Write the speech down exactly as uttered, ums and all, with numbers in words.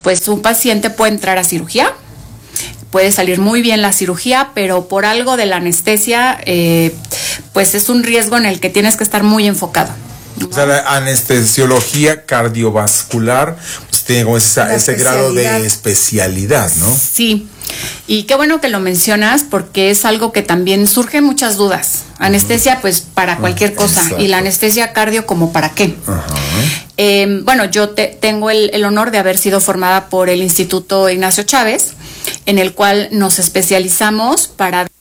pues un paciente puede entrar a cirugía, puede salir muy bien la cirugía, pero por algo de la anestesia, eh, pues es un riesgo en el que tienes que estar muy enfocado, ¿no? O sea, la anestesiología cardiovascular pues tiene como esa, ese grado de especialidad, ¿no? Sí, y qué bueno que lo mencionas porque es algo que también surgen muchas dudas. Anestesia, pues para cualquier cosa. Exacto. Y la anestesia cardio, ¿como para qué? Ajá. Eh, bueno, yo te, tengo el, el honor de haber sido formada por el Instituto Ignacio Chávez, en el cual nos especializamos para